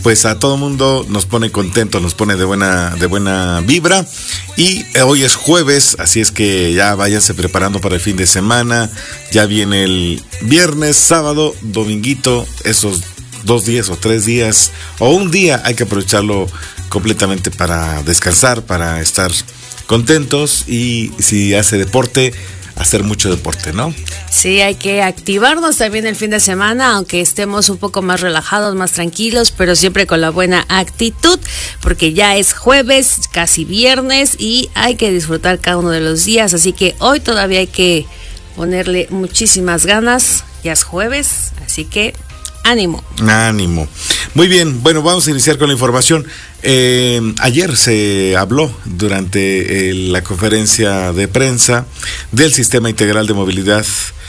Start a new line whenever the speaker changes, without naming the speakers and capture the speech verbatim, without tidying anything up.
pues a todo mundo nos pone contento, nos pone de buena, de buena vibra. Y hoy es jueves, así es que ya váyanse preparando para el fin de semana. Ya viene el viernes, sábado, dominguito, esos dos días o tres días o un día hay que aprovecharlo completamente para descansar, para estar contentos, y si hace deporte, hacer mucho deporte, ¿no?
Sí, hay que activarnos también el fin de semana, aunque estemos un poco más relajados, más tranquilos, pero siempre con la buena actitud, porque ya es jueves, casi viernes, y hay que disfrutar cada uno de los días, así que hoy todavía hay que ponerle muchísimas ganas, ya es jueves, así que ánimo.
Ánimo. Muy bien, bueno, vamos a iniciar con la información. Eh, ayer se habló durante eh, la conferencia de prensa del Sistema Integral de Movilidad